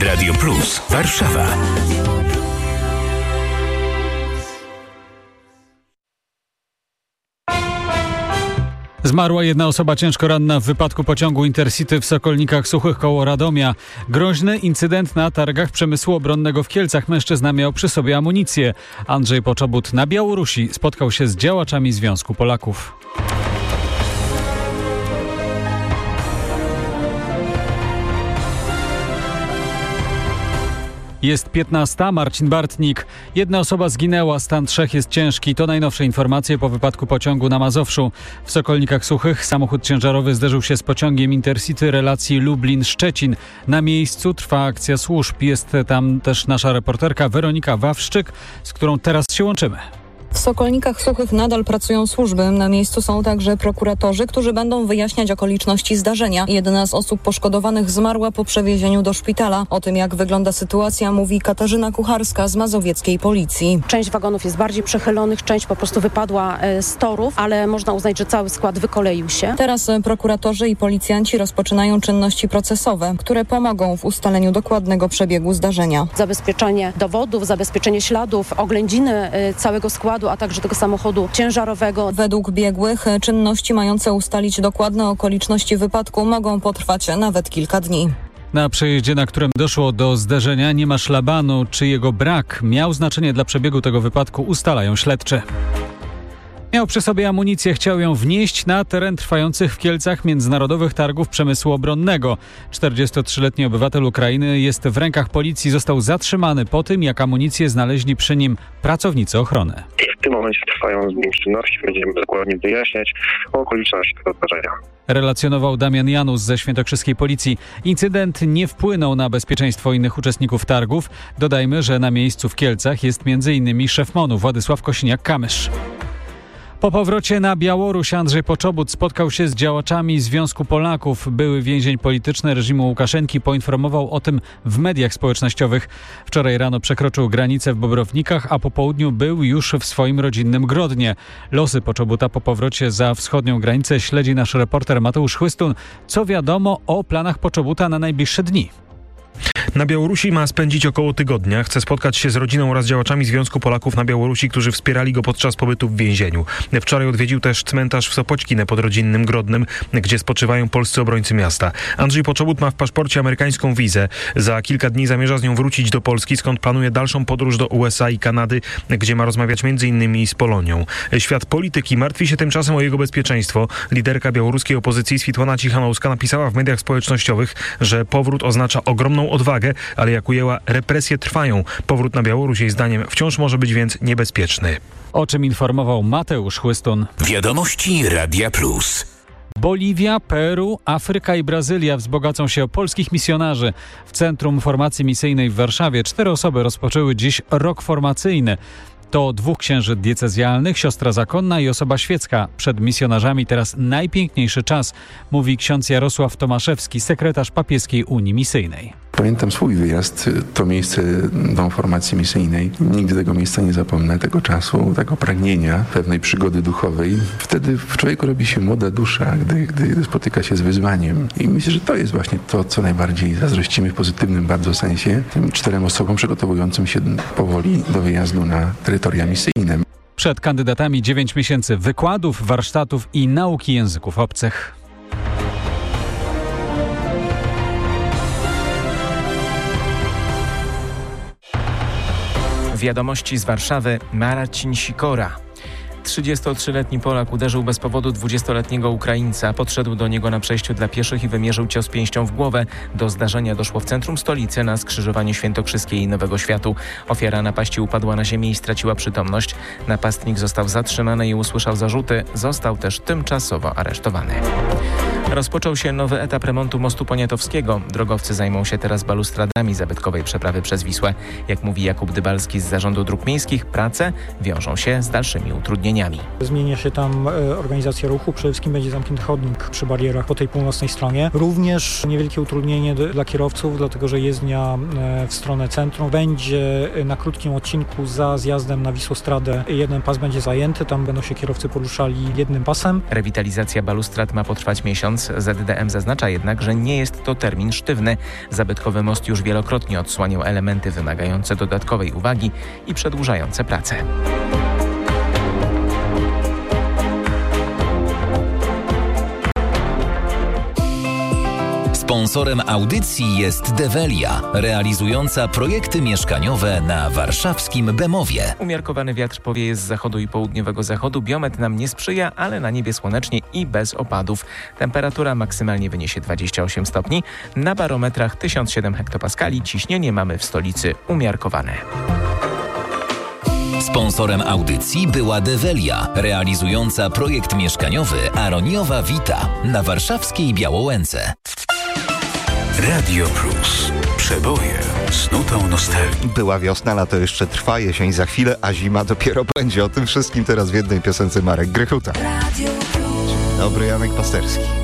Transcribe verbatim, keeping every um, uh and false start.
Radio Plus Warszawa. Zmarła jedna osoba ciężko ranna w wypadku pociągu Intercity w Sokolnikach Suchych koło Radomia. Groźny incydent na targach przemysłu obronnego w Kielcach. Mężczyzna miał przy sobie amunicję. Andrzej Poczobut na Białorusi spotkał się z działaczami Związku Polaków. Jest piętnasta. Marcin Bartnik. Jedna osoba zginęła, stan trzech jest ciężki. To najnowsze informacje po wypadku pociągu na Mazowszu. W Sokolnikach Suchych samochód ciężarowy zderzył się z pociągiem Intercity relacji Lublin-Szczecin. Na miejscu trwa akcja służb. Jest tam też nasza reporterka Weronika Wawrzyk, z którą teraz się łączymy. W Sokolnikach Suchych nadal pracują służby. Na miejscu są także prokuratorzy, którzy będą wyjaśniać okoliczności zdarzenia. Jedna z osób poszkodowanych zmarła po przewiezieniu do szpitala. O tym, jak wygląda sytuacja, mówi Katarzyna Kucharska z mazowieckiej policji. Część wagonów jest bardziej przechylonych, część po prostu wypadła z torów, ale można uznać, że cały skład wykoleił się. Teraz prokuratorzy i policjanci rozpoczynają czynności procesowe, które pomogą w ustaleniu dokładnego przebiegu zdarzenia. Zabezpieczenie dowodów, zabezpieczenie śladów, oględziny całego składu, a także tego samochodu ciężarowego. Według biegłych czynności mające ustalić dokładne okoliczności wypadku mogą potrwać nawet kilka dni. Na przejeździe, na którym doszło do zderzenia, nie ma szlabanu. Czy jego brak miał znaczenie dla przebiegu tego wypadku, ustalają śledczy. Miał przy sobie amunicję, chciał ją wnieść na teren trwających w Kielcach Międzynarodowych Targów Przemysłu Obronnego. czterdziestotrzyletni obywatel Ukrainy jest w rękach policji, został zatrzymany po tym, jak amunicję znaleźli przy nim pracownicy ochrony. W tym momencie trwają z nim czynności, będziemy dokładnie wyjaśniać okoliczności tego zdarzenia. Relacjonował Damian Janus ze świętokrzyskiej policji. Incydent nie wpłynął na bezpieczeństwo innych uczestników targów. Dodajmy, że na miejscu w Kielcach jest m.in. szef MON-u Władysław Kosiniak-Kamysz. Po powrocie na Białoruś Andrzej Poczobut spotkał się z działaczami Związku Polaków. Były więzień polityczny reżimu Łukaszenki poinformował o tym w mediach społecznościowych. Wczoraj rano przekroczył granicę w Bobrownikach, a po południu był już w swoim rodzinnym Grodnie. Losy Poczobuta po powrocie za wschodnią granicę śledzi nasz reporter Mateusz Chłystun. Co wiadomo o planach Poczobuta na najbliższe dni? Na Białorusi ma spędzić około tygodnia. Chce spotkać się z rodziną oraz działaczami Związku Polaków na Białorusi, którzy wspierali go podczas pobytu w więzieniu. Wczoraj odwiedził też cmentarz w Sopoćkinę pod rodzinnym Grodnem, gdzie spoczywają polscy obrońcy miasta. Andrzej Poczobut ma w paszporcie amerykańską wizę. Za kilka dni zamierza z nią wrócić do Polski, skąd planuje dalszą podróż do U S A i Kanady, gdzie ma rozmawiać między innymi z Polonią. Świat polityki martwi się tymczasem o jego bezpieczeństwo. Liderka białoruskiej opozycji Switłana Cichanouska napisała w mediach społecznościowych, że powrót oznacza ogromną odwagę, ale jak ujęła, represje trwają. Powrót na Białoruś jej zdaniem wciąż może być więc niebezpieczny. O czym informował Mateusz Chłystun. Wiadomości Radia Plus. Boliwia, Peru, Afryka i Brazylia wzbogacą się o polskich misjonarzy. W Centrum Formacji Misyjnej w Warszawie cztery osoby rozpoczęły dziś rok formacyjny. To dwóch księży diecezjalnych, siostra zakonna i osoba świecka. Przed misjonarzami teraz najpiękniejszy czas, mówi ksiądz Jarosław Tomaszewski, sekretarz Papieskiej Unii Misyjnej. Pamiętam swój wyjazd, to miejsce Dom Formacji Misyjnej. Nigdy tego miejsca nie zapomnę, tego czasu, tego pragnienia, pewnej przygody duchowej. Wtedy w człowieku robi się młoda dusza, gdy, gdy spotyka się z wyzwaniem. I myślę, że to jest właśnie to, co najbardziej zazdrościmy w pozytywnym bardzo sensie tym czterem osobom przygotowującym się powoli do wyjazdu na terytoria misyjne. Przed kandydatami dziewięć miesięcy wykładów, warsztatów i nauki języków obcych. Wiadomości z Warszawy. Marcin Sikora. trzydziestotrzyletni Polak uderzył bez powodu dwudziestoletniego Ukraińca. Podszedł do niego na przejściu dla pieszych i wymierzył cios pięścią w głowę. Do zdarzenia doszło w centrum stolicy na skrzyżowaniu Świętokrzyskiej i Nowego Światu. Ofiara napaści upadła na ziemię i straciła przytomność. Napastnik został zatrzymany i usłyszał zarzuty. Został też tymczasowo aresztowany. Rozpoczął się nowy etap remontu mostu poniatowskiego. Drogowcy zajmą się teraz balustradami zabytkowej przeprawy przez Wisłę. Jak mówi Jakub Dybalski z Zarządu Dróg Miejskich, prace wiążą się z dalszymi utrudnieniami. Zmienia się tam organizacja ruchu, przede wszystkim będzie zamknięty chodnik przy barierach po tej północnej stronie. Również niewielkie utrudnienie dla kierowców, dlatego że jezdnia w stronę centrum będzie na krótkim odcinku za zjazdem na Wisłostradę. Jeden pas będzie zajęty, tam będą się kierowcy poruszali jednym pasem. Rewitalizacja balustrad ma potrwać miesiąc. miesiąc. Z D M zaznacza jednak, że nie jest to termin sztywny. Zabytkowy most już wielokrotnie odsłaniał elementy wymagające dodatkowej uwagi i przedłużające pracę. Sponsorem audycji jest Develia, realizująca projekty mieszkaniowe na warszawskim Bemowie. Umiarkowany wiatr powieje z zachodu i południowego zachodu. Biometr nam nie sprzyja, ale na niebie słonecznie i bez opadów. Temperatura maksymalnie wyniesie dwadzieścia osiem stopni. Na barometrach tysiąc siedem hektopaskali. Ciśnienie mamy w stolicy umiarkowane. Sponsorem audycji była Develia, realizująca projekt mieszkaniowy Aroniowa Vita na warszawskiej Białołęce. Radio Plus. Przeboje z nutą nostalgii. Była wiosna, lato jeszcze trwa, jesień za chwilę, a zima dopiero będzie. O tym wszystkim teraz w jednej piosence Marek Grychuta. Dobry, Janek Pasterski.